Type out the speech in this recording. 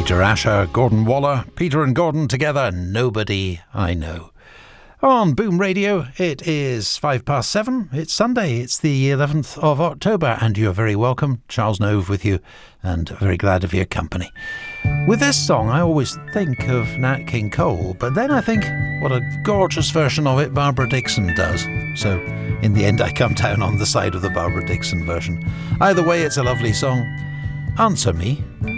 Peter Asher, Gordon Waller, Peter and Gordon together, Nobody I Know. On Boom Radio, it is 7:05. It's Sunday, it's the 11th of October, and you're very welcome. Charles Nove with you, and very glad of your company. With this song, I always think of Nat King Cole, but then I think, what a gorgeous version of it Barbara Dickson does. So, in the end, I come down on the side of the Barbara Dickson version. Either way, it's a lovely song. Answer Me